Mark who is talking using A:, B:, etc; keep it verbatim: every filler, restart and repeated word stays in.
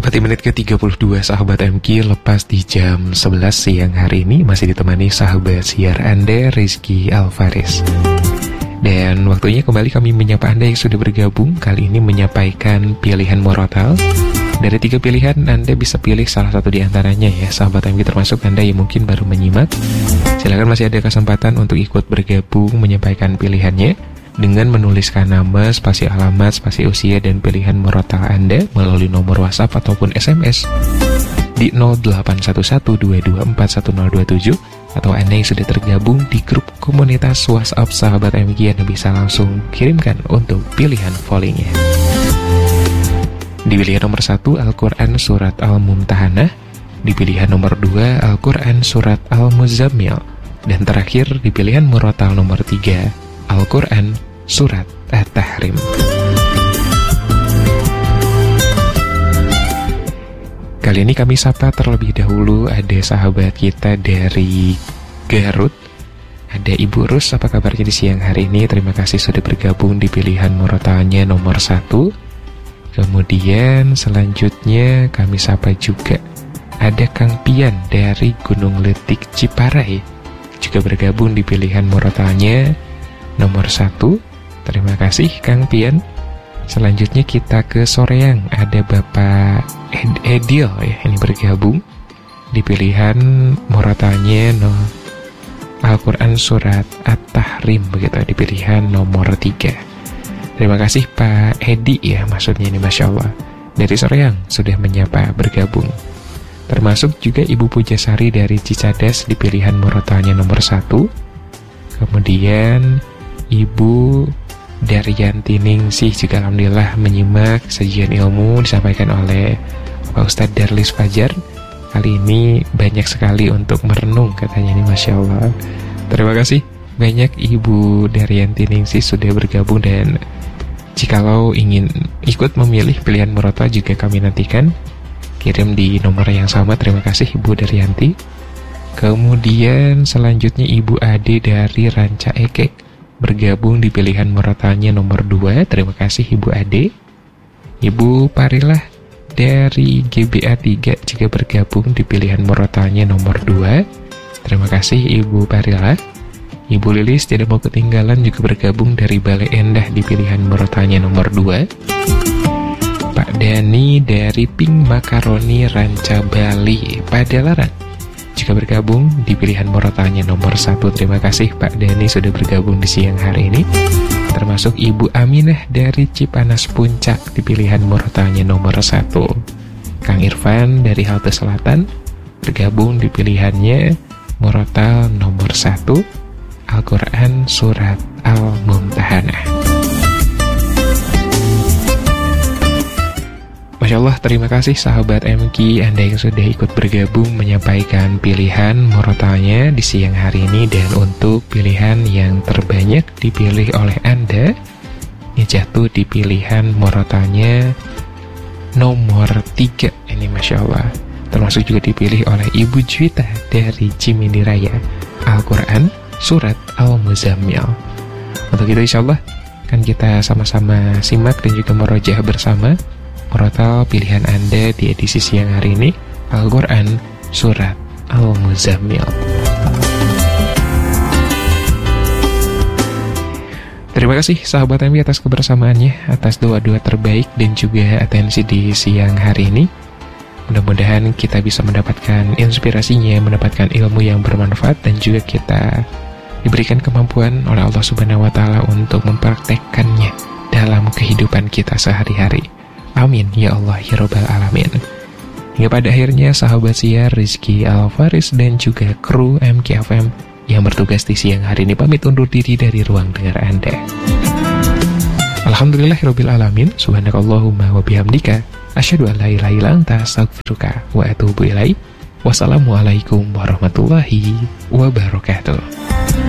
A: Mendekati menit ke tiga puluh dua sahabat M Q, lepas di jam sebelas siang hari ini masih ditemani sahabat siar Anda Rizky Alfaris. Dan waktunya kembali kami menyapa Anda yang sudah bergabung. Kali ini menyampaikan pilihan murotal. Dari tiga pilihan Anda bisa pilih salah satu di antaranya ya sahabat M Q, termasuk Anda yang mungkin baru menyimak. Silakan, masih ada kesempatan untuk ikut bergabung menyampaikan pilihannya dengan menuliskan nama, spasi alamat, spasi usia, dan pilihan murotal Anda melalui nomor WhatsApp ataupun S M S di nol delapan satu satu dua dua empat satu nol dua tujuh, atau Anda yang sudah tergabung di grup komunitas WhatsApp sahabat M Q, Anda bisa langsung kirimkan untuk pilihan volleynya. Di pilihan nomor satu Al-Quran Surat Al-Mumtahanah, di pilihan nomor dua Al-Quran Surat Al-Muzammil, dan terakhir di pilihan murotal nomor tiga Al-Quran Surat At-Tahrim. Kali ini kami sapa terlebih dahulu ada sahabat kita dari Garut. Ada Ibu Rus, apa kabarnya di siang hari ini? Terima kasih sudah bergabung di pilihan murotalnya nomor satu. Kemudian selanjutnya kami sapa juga ada Kang Pian dari Gunung Letik Ciparai, juga bergabung di pilihan murotalnya nomor satu. Terima kasih Kang Pian. Selanjutnya kita ke Soreang, ada Bapak Ed Edil ya, ini bergabung di pilihan murotalnya no, Al-Quran Surat At-Tahrim, begitu, di pilihan nomor tiga. Terima kasih Pak Edi ya, maksudnya ini, Masya Allah, dari Soreang sudah menyapa bergabung. Termasuk juga Ibu Pujasari dari Cicadas di pilihan murotalnya nomor satu. Kemudian Ibu Daryanti Ningsih juga alhamdulillah menyimak sajian ilmu disampaikan oleh Pak Ustadz Darlis Fajar. Kali ini banyak sekali untuk merenung katanya ini, Masya Allah. Terima kasih banyak Ibu Daryanti Ningsih sudah bergabung, dan jikalau ingin ikut memilih pilihan murotal juga kami nantikan, kirim di nomor yang sama. Terima kasih Ibu Daryanti. Kemudian selanjutnya Ibu Ade dari Ranca Ekek bergabung di pilihan murotalnya nomor dua. Terima kasih Ibu Ade. Ibu Parilah dari G B A tiga juga bergabung di pilihan murotalnya nomor dua. Terima kasih Ibu Parilah. Ibu Lilis tidak mau ketinggalan juga bergabung dari Balai Endah di pilihan murotalnya nomor dua. Pak Dani dari Pink Makaroni Ranca Bali Padalarang juga bergabung di pilihan murotalnya nomor satu. Terima kasih Pak Dani sudah bergabung di siang hari ini. Termasuk Ibu Aminah dari Cipanas Puncak di pilihan murotalnya nomor satu. Kang Irfan dari Halte Selatan bergabung di pilihannya murotal nomor satu, Al-Quran Surat Al-Mumtahanah. Masya Allah, terima kasih sahabat M Q Anda yang sudah ikut bergabung menyampaikan pilihan murotalnya di siang hari ini. Dan untuk pilihan yang terbanyak dipilih oleh Anda, ini jatuh di pilihan murotalnya nomor tiga. Ini Masya Allah, termasuk juga dipilih oleh Ibu Juwita dari Cimindi Raya, Al-Quran Surat Al-Muzammil. Untuk itu insya Allah kan kita sama-sama simak dan juga merojah bersama murotal pilihan Anda di edisi siang hari ini, Al-Quran Surat Al-Muzammil. Terima kasih sahabat M Q atas kebersamaannya, atas doa-doa terbaik dan juga atensi di siang hari ini. Mudah-mudahan kita bisa mendapatkan inspirasinya, mendapatkan ilmu yang bermanfaat, dan juga kita diberikan kemampuan oleh Allah Subhanahu wa Ta'ala untuk mempraktekkannya dalam kehidupan kita sehari-hari. Amin ya Allah ya Rabbal Alamin. Hingga pada akhirnya sahabat siar Rizky Alfaris dan juga kru M Q F M yang bertugas di siang hari ini pamit undur diri dari ruang dengar Anda. Alhamdulillahirabbil alamin. Subhanakallahumma wa bihamdika asyhadu an la ilaha illa anta astaghfiruka wa atubu ilaik. Wassalamualaikum warahmatullahi wabarakatuh.